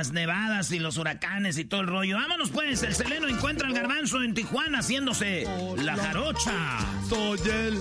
las nevadas y los huracanes y todo el rollo. Vámonos pues, el Seleno encuentra al Garbanzo en Tijuana haciéndose la jarocha. Soy el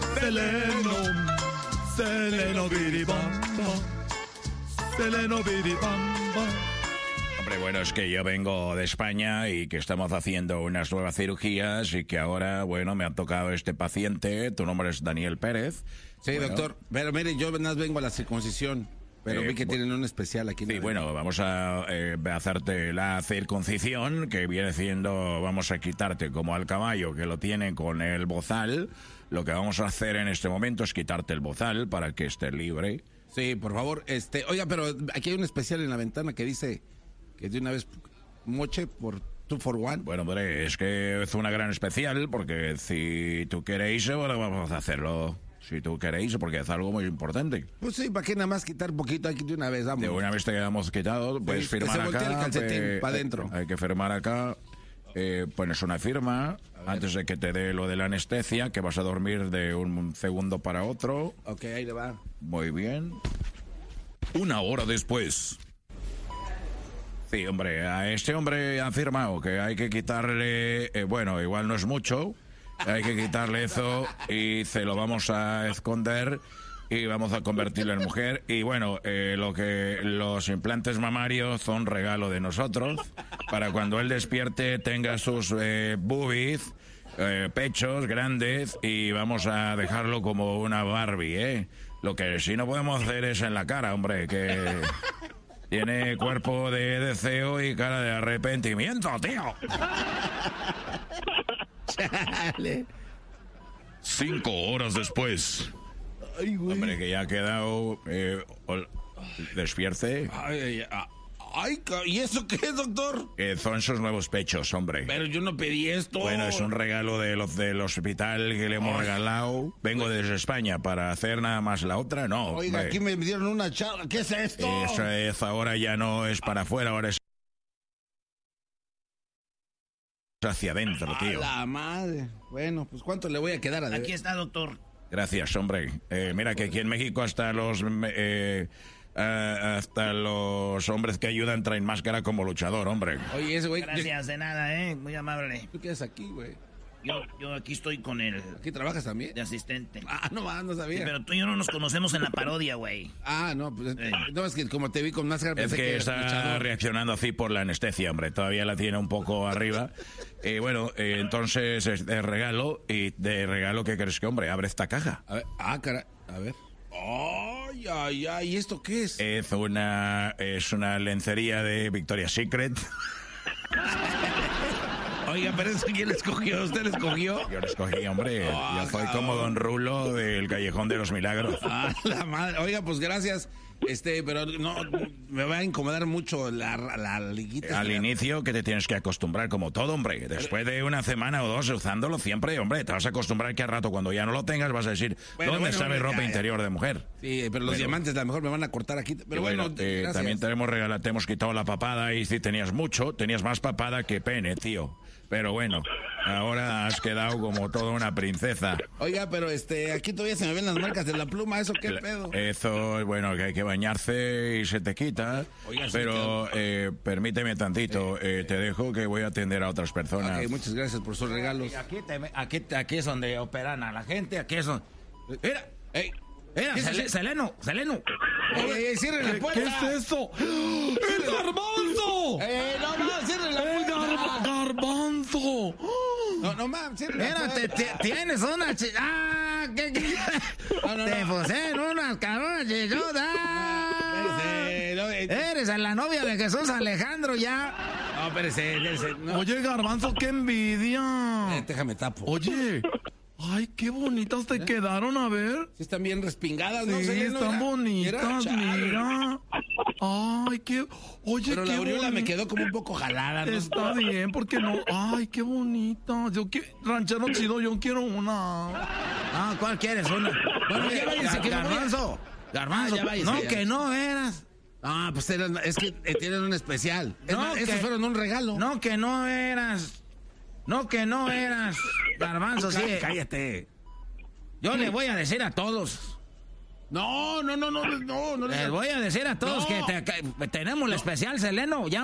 Seleno biribamba, Seleno biribamba. Hombre, bueno, es que yo vengo de España y que estamos haciendo unas nuevas cirugías y que ahora, bueno, me ha tocado este paciente. Tu nombre es Daniel Pérez. Sí, bueno, doctor. Pero mire, yo nada más vengo a la circuncisión. Pero vi que tienen un especial aquí. Sí, bueno, vamos a hacerte la circuncisión, que viene siendo, vamos a quitarte como al caballo, que lo tiene con el bozal. Lo que vamos a hacer en este momento es quitarte el bozal para que esté libre. Sí, por favor. Oiga, pero aquí hay un especial en la ventana que dice que de una vez moche por 2 for 1. Bueno, hombre, es que es una gran especial, porque si tú queréis, bueno, vamos a hacerlo. Si tú queréis, porque es algo muy importante. Pues sí, ¿para qué nada más quitar poquito aquí de una vez? Vamos. De una vez te quedamos quitado, puedes firmar acá. El calcetín para adentro. Hay que firmar acá. Pones una firma antes de que te dé lo de la anestesia, que vas a dormir de un segundo para otro. Ok, ahí le va. Muy bien. 1 hora después. Sí, hombre, a este hombre ha firmado que hay que quitarle, bueno, igual no es mucho. Hay que quitarle eso y se lo vamos a esconder y vamos a convertirlo en mujer. Y bueno, los implantes mamarios son regalo de nosotros para cuando él despierte tenga sus boobies, pechos grandes y vamos a dejarlo como una Barbie, ¿eh? Lo que sí no podemos hacer es en la cara, hombre, que tiene cuerpo de deseo y cara de arrepentimiento, tío. 5 horas después. Ay, güey. Hombre, que ya ha quedado despierte. ¿Y eso qué es, doctor? Son sus nuevos pechos, hombre. Pero yo no pedí esto. Bueno, es un regalo de los del hospital que le hemos regalado. Vengo desde España para hacer nada más la otra, no. Oiga, hombre. aquí me dieron una charla. ¿Qué es esto? Eso es, ahora ya no es para afuera, ahora es hacia adentro, tío. La madre. Bueno, pues ¿cuánto le voy a quedar a deber? Aquí está, doctor. Gracias, hombre. Mira que aquí en México hasta los hombres que ayudan traen máscara como luchador, hombre. Oye, ese güey... Gracias, de nada, muy amable. ¿Tú qué haces aquí, güey? Yo aquí estoy con él. ¿Aquí trabajas también? De asistente. Ah, no sabía. Sí, pero tú y yo no nos conocemos en la parodia, güey. Ah, no, pues no, es que como te vi con máscara... Es que está luchador. Reaccionando así por la anestesia, hombre. Todavía la tiene un poco arriba. Bueno, entonces es de regalo. Y de regalo, ¿qué crees que, hombre? Abre esta caja. A ver, caray. A ver. Ay, ¿y esto qué es? Es una lencería de Victoria's Secret. Oiga, pero eso ¿quién le escogió? ¿Usted le escogió? Yo lo escogí, hombre. Yo soy como Don Rulo del Callejón de los Milagros. La madre. Oiga, pues gracias. Pero no, me va a incomodar mucho la liguita. Al inicio que te tienes que acostumbrar como todo, hombre. Después de una semana o dos usándolo siempre, hombre, te vas a acostumbrar que al rato cuando ya no lo tengas vas a decir, ¿dónde está mi ropa interior de mujer? Sí, pero los diamantes a lo mejor me van a cortar aquí. Pero bueno, también te hemos quitado la papada y si tenías más papada que pene, tío. Pero bueno, ahora has quedado como toda una princesa. Oiga, pero aquí todavía se me ven las marcas de la pluma, ¿eso qué pedo? Eso, bueno, que hay que bañarse y se te quita. Oiga, pero permíteme tantito, te dejo que voy a atender a otras personas. Ok, muchas gracias por sus regalos. Aquí es donde operan a la gente, aquí es donde... Mira, Seleno. Ey, cierre la puerta. ¿Qué es eso? ¡El garbanzo! No, cierre la puerta. ¡Garbanzo! No, cierre la puerta. Mira, tienes una ¿qué? Te pusieron unas cabronas chichotas. Eres la novia de Jesús Alejandro ya. No, espérese. No. Oye, garbanzo, qué envidia. Déjame tapo. Oye, ay, qué bonitas te quedaron, a ver. Sí, están bien respingadas, ¿no? Sí, están bonitas, mira. Ay, qué... Oye, pero la aureola me quedó como un poco jalada, ¿no? Está bien, porque no... Ay, qué bonita. Ranchero chido, yo quiero una. Ah, ¿cuál quieres? Una. Bueno, ya váyanse, que Garbanzo. No, que no eras. Ah, pues es que tienen un especial. Esos fueron un regalo. No, que no eras. Garbanzo, sí. Cállate. Yo le voy a decir a todos. No. Les voy a decir a todos que tenemos el especial, Seleno. Ya